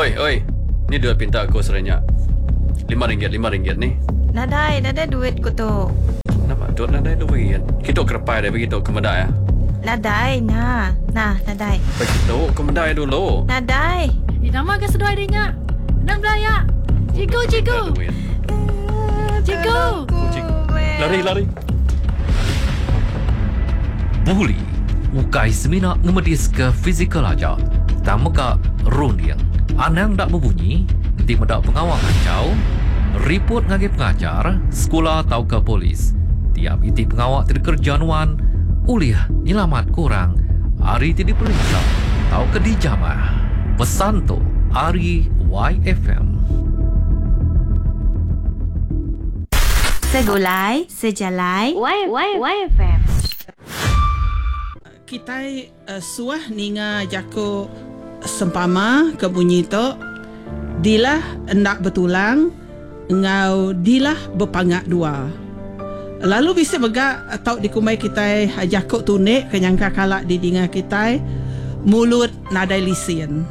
Oi. Ni duit pinta aku serenyak. RM5 ni. Nadai duit ko to. Kenapa? Duit nadai duit. Kita kerepai dah begitu ke medai ya. Nadai, nadai. Begitu ke medai dulu. Nadai. Nama ke sedoi dia. Dan belaya. Cikgu. Lari. Buli ukai semina ngemedis ke fizikal aja. Tamaka runiang. Anang dak berbunyi, di medak pengawal kacau, report ngagi pengajar, sekolah atau ke polis. Tiap iti pengawal terkerja nuan, uliah nyelamat kurang, hari tidak diperiksa, atau ke dijamah. Pesan tu, Ari YFM. Segulai, sejalai, YFM. Kita suah ninga jako sempama ke bunyi tu dilah hendak bertulang ngau dilah berpangak dua. Lalu bisa begak atau dikumai kita jako tunik kenyangka kalak di dinga kita mulut nadai lisin.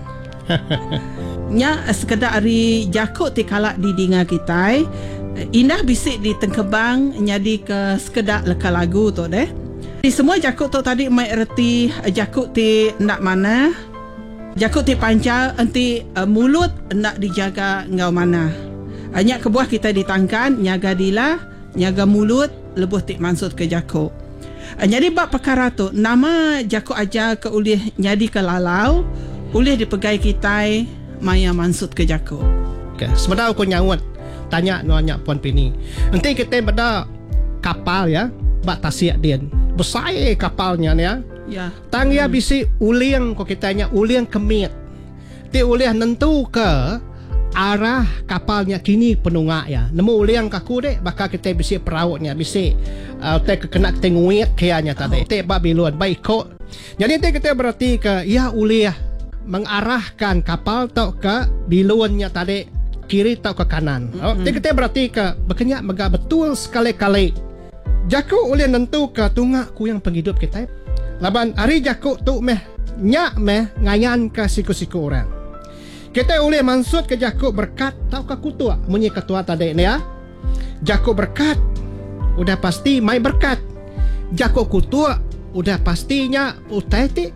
Nya sekedar hari jako ti kalak di dinga kita indah bisik di tengkebang nyadi ke sekedar leka lagu tu deh. Di semua jakut tu tadi mai erti jakut ti nak mana, jakut ti pancal enti mulut nak dijaga ngau mana. Hanya kebuah kita ditangkan nyaga dilah, nyaga mulut lebuh ti mansut ke jakut. Jadi bab perkara tu nama jakut aja ke ulih nyadi ke lalau, ulih dipegai kita maya mansut ke jakut. Okay. Sebenarnya aku nyawat tanya nuanya Puan Pini. Nanti kita pada kapal ya, bak tasiak dia. Besar kapalnya ni ya. Ya. Tang ya bisi uliang ko kitanya uliang kemit. Ti uliang nentu ke arah kapalnya kini penungak ya. Nemu uliang kaku dek bakal kita bisi perautnya bisi te kena tenguit kianya tadi. Te bak biluan baik kok. Jadi te kita berarti ke ya uliah mengarahkan kapal tau ke biluannya tadi kiri tau ke kanan. Te kita berarti ke berkenyak megak betul sekali-kali. Jaku ulih nentu ke tungak ku yang penghidup kita. Laban hari jaku tu nyak ngayan ke siku-siku orang. Kita ulih mansut ke jaku berkat tau ke kutua. Munyi ketua tadi ni ya. Jaku berkat udah pasti mai berkat. Jaku kutua udah pastinya utai ti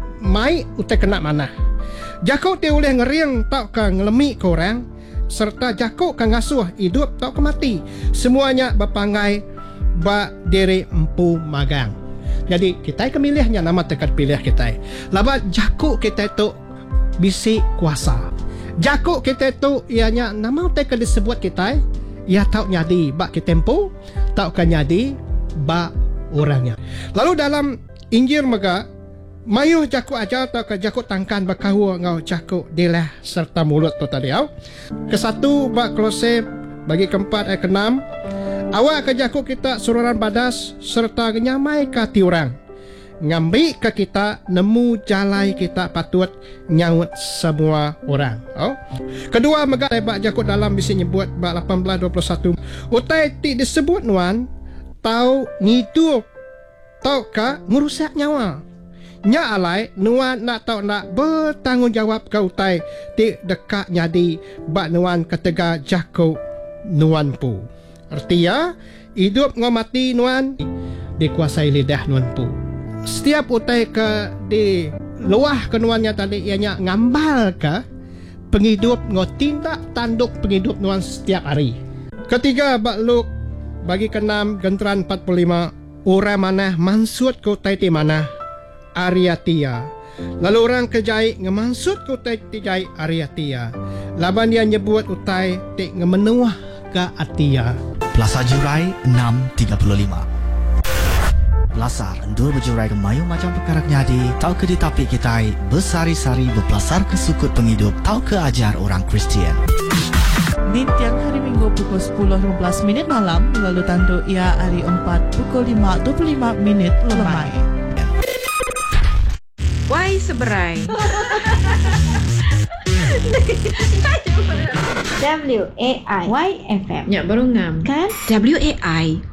mai utai kena mana. Jaku ti ulih ngeriang tau ke ngelemi ke orang. Serta jaku ke ngasuh hidup tau ke mati. Semuanya berpangai ba diri empu magang. Jadi kita kemilihnya nama tekat pilih kita. Laba jaku kita itu bisi kuasa. Jaku kita itu ianya nama tekat disebut kita ia tahu nyadi ba kita empu, tahu kan nyadi ba orangnya. Lalu dalam Injil mega mayu jaku aja tahu ke jaku tangkan bakahu ngau jaku dilah serta mulut tu tadi au. Kesatu ba Kolose bagi keempat ayat ke-6 awak ke jaku kita sururan badas serta nyamai ke tiurang. Ngambil ke kita nemu jalai kita patut nyaut semua orang. Oh. Kedua megak bak jaku dalam bisa nyebut bak 18:21. Utai ti disebut nuan tau ngidup tau ka merusak nyawa. Nya alai nuan nak tau nak bertanggungjawab ke utai ti dekat nyadi bak nuan ketega jaku nuan pu. Artinya, hidup ngau mati nuan dikuasai lidah nuan pu. Setiap utai ke di luah ke nuannya tadi ianya ngambal ke penghidup ngau tindak tanduk penghidup nuan setiap hari. Ketiga, bakluk bagi ke-6 genteran 45 orang mana mansut ke utai ti mana Ariatia. Lalu orang kejai ngemansut ke utai ti jai Ariatia. Laban dia nyebut utai ti ngemenuah ke Atia. Plaza Jurai 6.35. Lasar endur berjurai ke mayu macam perkara nyadi. Tau ke ditapik kita bersari-sari berpelasar ke sukut penghidup. Tau ke ajar orang Kristian. Di tiang hari Minggu pukul 10.15 malam. Lalu tandu ia hari 4 pukul 5.25 lemai. Why seberai? WAI YFM. Ya baru ngam. Kan? WAI